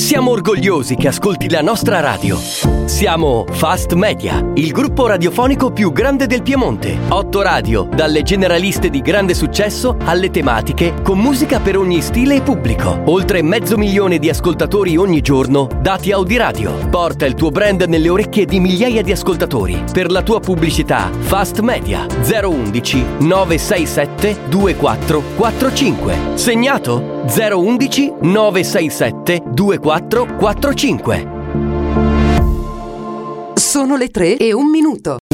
Siamo orgogliosi che ascolti la nostra radio. Siamo Fast Media, il gruppo radiofonico più grande del Piemonte. 8 radio, dalle generaliste di grande successo alle tematiche, con musica per ogni stile e pubblico. Oltre 500.000 di ascoltatori ogni giorno, dati Audiradio. Porta il tuo brand nelle orecchie di migliaia di ascoltatori. Per la tua pubblicità, Fast Media 011 967 2445. Segnato? 011 967 2445. Sono le 3:01.